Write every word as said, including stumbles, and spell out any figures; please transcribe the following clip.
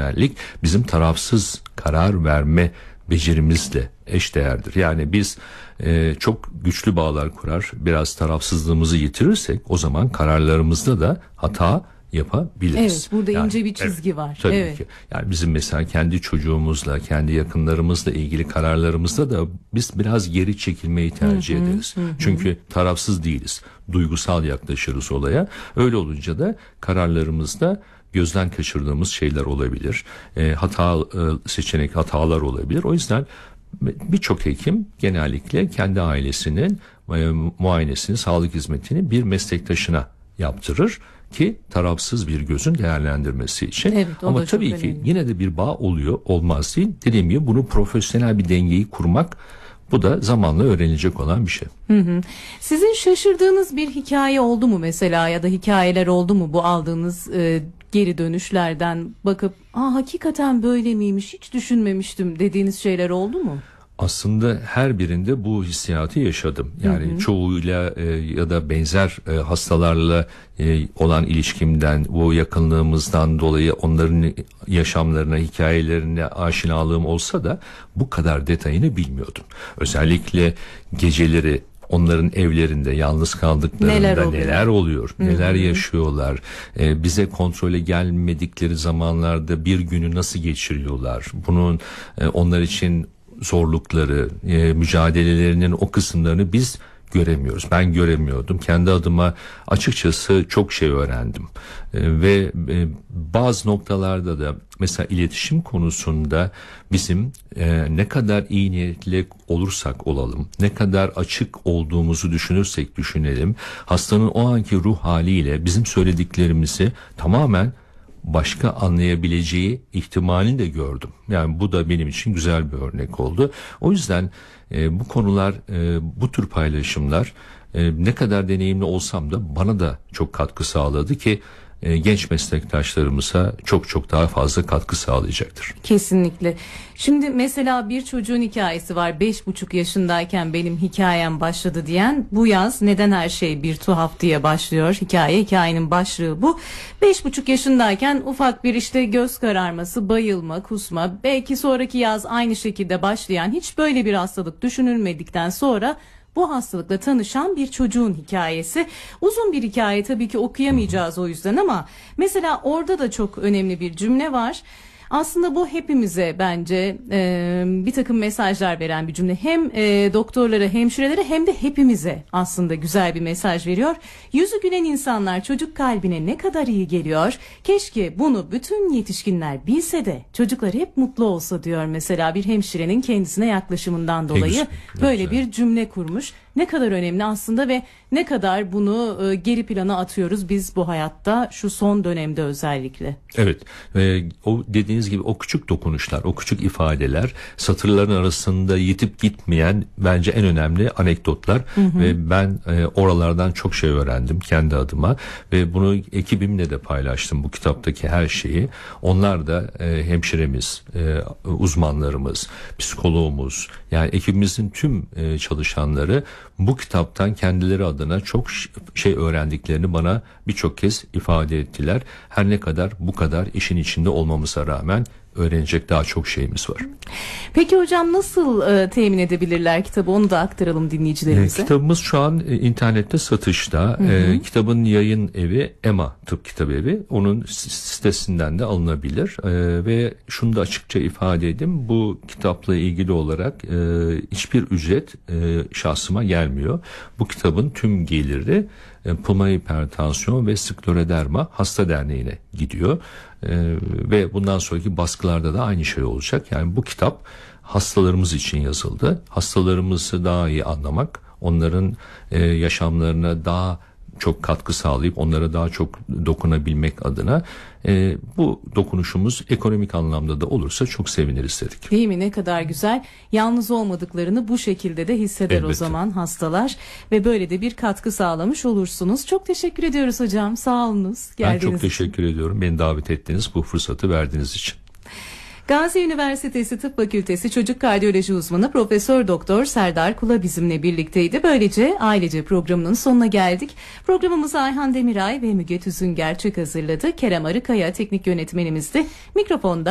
profesyonellik bizim tarafsız karar verme becerimizle eşdeğerdir. Yani biz e, çok güçlü bağlar kurar, biraz tarafsızlığımızı yitirirsek o zaman kararlarımızda da hata yapabiliriz. Evet, burada yani, ince bir çizgi evet, var. Tabii evet. ki. Yani bizim mesela kendi çocuğumuzla, kendi yakınlarımızla ilgili kararlarımızda da biz biraz geri çekilmeyi tercih hı hı, ederiz. Hı hı. Çünkü tarafsız değiliz. Duygusal yaklaşırız olaya. Öyle olunca da kararlarımızda gözden kaçırdığımız şeyler olabilir. E, hata e, seçenek hatalar olabilir. O yüzden birçok hekim genellikle kendi ailesinin e, muayenesini, sağlık hizmetini bir meslektaşına yaptırır ki tarafsız bir gözün değerlendirmesi için. Evet, ama tabii ki önemli. yine de bir bağ oluyor, olmaz değil. Dediğim gibi bunu profesyonel bir dengeyi kurmak, bu da zamanla öğrenilecek olan bir şey. Hı hı. Sizin şaşırdığınız bir hikaye oldu mu mesela, ya da hikayeler oldu mu bu aldığınız e, geri dönüşlerden bakıp aa hakikaten böyle miymiş, hiç düşünmemiştim dediğiniz şeyler oldu mu? Aslında her birinde bu hissiyatı yaşadım. Yani hı hı. çoğuyla e, ya da benzer e, hastalarla e, olan ilişkimden, bu yakınlığımızdan dolayı onların yaşamlarına, hikayelerine aşinalığım olsa da bu kadar detayını bilmiyordum. Özellikle geceleri onların evlerinde yalnız kaldıklarında neler oluyor, neler, oluyor, Hı-hı. neler yaşıyorlar, ee, bize kontrole gelmedikleri zamanlarda bir günü nasıl geçiriyorlar, bunun e, onlar için zorlukları, e, mücadelelerinin o kısımlarını biz göremiyoruz. Ben göremiyordum. Kendi adıma açıkçası çok şey öğrendim. E, ve e, bazı noktalarda da mesela iletişim konusunda bizim e, ne kadar iyi niyetli olursak olalım, ne kadar açık olduğumuzu düşünürsek düşünelim, hastanın o anki ruh haliyle bizim söylediklerimizi tamamen başka anlayabileceği ihtimalini de gördüm. Yani bu da benim için güzel bir örnek oldu. O yüzden e, bu konular, e, bu tür paylaşımlar e, ne kadar deneyimli olsam da bana da çok katkı sağladı ki e, genç meslektaşlarımıza çok çok daha fazla katkı sağlayacaktır. Kesinlikle. Şimdi mesela bir çocuğun hikayesi var. Beş buçuk yaşındayken benim hikayem başladı diyen, bu yaz Neden Her Şey Bir Tuhaf diye başlıyor hikaye. Hikayenin başlığı bu. Beş buçuk yaşındayken ufak bir işte göz kararması, bayılma, kusma, belki sonraki yaz aynı şekilde başlayan, hiç böyle bir hastalık düşünülmedikten sonra bu hastalıkla tanışan bir çocuğun hikayesi. Uzun bir hikaye tabii ki, okuyamayacağız o yüzden, ama mesela orada da çok önemli bir cümle var. Aslında bu hepimize bence e, bir takım mesajlar veren bir cümle. Hem e, doktorlara, hemşirelere, hem de hepimize aslında güzel bir mesaj veriyor. Yüzü gülen insanlar çocuk kalbine ne kadar iyi geliyor. Keşke bunu bütün yetişkinler bilse de çocuklar hep mutlu olsa diyor mesela bir hemşirenin kendisine yaklaşımından dolayı. Güzel, böyle güzel bir cümle kurmuş. Ne kadar önemli aslında ve ne kadar bunu e, geri plana atıyoruz biz bu hayatta, şu son dönemde özellikle. Evet, e, o dediğiniz gibi o küçük dokunuşlar, o küçük ifadeler, satırların arasında yitip gitmeyen bence en önemli anekdotlar. Hı hı. Ve ben e, oralardan çok şey öğrendim kendi adıma ve bunu ekibimle de paylaştım, bu kitaptaki her şeyi. Onlar da e, hemşiremiz, e, uzmanlarımız, psikologumuz, yani ekibimizin tüm e, çalışanları bu kitaptan kendileri adına çok şey öğrendiklerini bana birçok kez ifade ettiler. Her ne kadar bu kadar işin içinde olmamıza rağmen öğrenecek daha çok şeyimiz var. Peki hocam, nasıl e, temin edebilirler kitabı? Onu da aktaralım dinleyicilerimize. E, kitabımız şu an e, internette satışta. Hı hı. E, kitabın yayın evi EMA Tıp Kitabevi. Onun sitesinden de alınabilir. E, ve şunu da açıkça ifade edeyim. Bu kitapla ilgili olarak e, hiçbir ücret e, şahsıma gelmiyor. Bu kitabın tüm geliri e, pulmoner hipertansiyon ve skleroderma hasta derneğine gidiyor. Ee, ve bundan sonraki baskılarda da aynı şey olacak. Yani bu kitap hastalarımız için yazıldı. Hastalarımızı daha iyi anlamak, onların e, yaşamlarına daha çok katkı sağlayıp onlara daha çok dokunabilmek adına e, bu dokunuşumuz ekonomik anlamda da olursa çok seviniriz dedik. Değil mi? Ne kadar güzel. Yalnız olmadıklarını bu şekilde de hisseder Elbette. O zaman hastalar ve böyle de bir katkı sağlamış olursunuz. Çok teşekkür ediyoruz hocam. Sağ olunuz. Ben çok teşekkür için. ediyorum. Beni davet ettiğiniz, bu fırsatı verdiğiniz için. Gazi Üniversitesi Tıp Fakültesi Çocuk Kardiyoloji Uzmanı Profesör Doktor Serdar Kula bizimle birlikteydi. Böylece Ailece programının sonuna geldik. Programımızı Ayhan Demiray ve Müge Tüzün Gerçek hazırladı. Kerem Arıkaya teknik yönetmenimizdi. Mikrofonda